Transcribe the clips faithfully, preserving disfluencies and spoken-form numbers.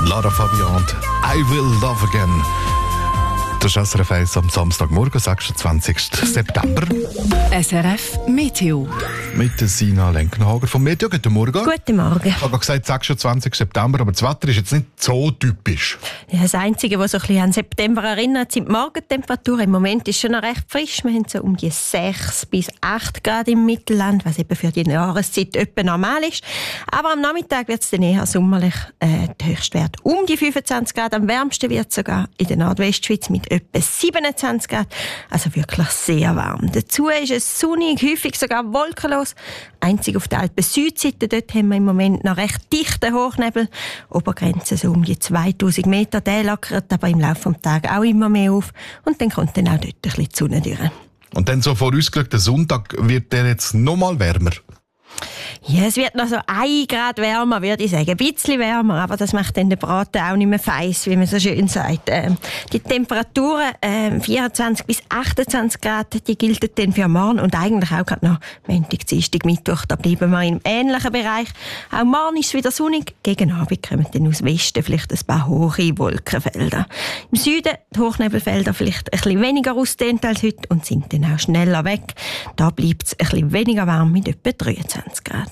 Lara Fabian, I Will Love Again. Das ist S R F eins am Samstagmorgen, sechsundzwanzigsten September. S R F Meteo. Mit der Sina Lenkenhager vom Meteo. Guten Morgen. Guten Morgen. Ich habe gerade gesagt, sechsundzwanzigsten September, aber das Wetter ist jetzt nicht so typisch. Ja, das Einzige, was so ein bisschen an September erinnert, sind die Morgentemperaturen. Im Moment ist es schon noch recht frisch. Wir haben so um die sechs bis acht Grad im Mittelland, was eben für die Jahreszeit etwa normal ist. Aber am Nachmittag wird es dann eher sommerlich. Äh, der Höchstwert um die fünfundzwanzig Grad. Am wärmsten wird es sogar in der Nordwestschweiz mit etwa siebenundzwanzig Grad. Also wirklich sehr warm. Dazu ist es sonnig, häufig sogar wolkenlos. Einzig auf der Alpen Südseite, dort haben wir im Moment noch recht dichten Hochnebel. Obergrenze so um die zweitausend Meter. Der lockert aber im Laufe des Tages auch immer mehr auf. Und dann kommt dann auch dort ein bisschen die Sonne durch. Und dann so vorausgeschaut, der Sonntag wird der jetzt noch mal wärmer. Ja, es wird noch so ein Grad wärmer, würde ich sagen. Ein bisschen wärmer, aber das macht dann den Braten auch nicht mehr feiss, wie man so schön sagt. Ähm, die Temperaturen, ähm, vierundzwanzig bis achtundzwanzig Grad, die gelten dann für morgen und eigentlich auch gerade noch Montag, Dienstag, Mittwoch. Da bleiben wir im ähnlichen Bereich. Auch morgen ist es wieder sonnig. Gegen Abend kommen dann aus Westen vielleicht ein paar hohe Wolkenfelder. Im Süden die Hochnebelfelder vielleicht ein bisschen weniger ausgedehnt als heute und sind dann auch schneller weg. Da bleibt es ein bisschen weniger warm mit etwa dreiundzwanzig Grad.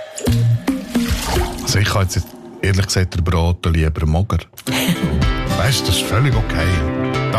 Also ich habe jetzt ehrlich gesagt den Braten lieber mager. Weißt du, das ist völlig okay.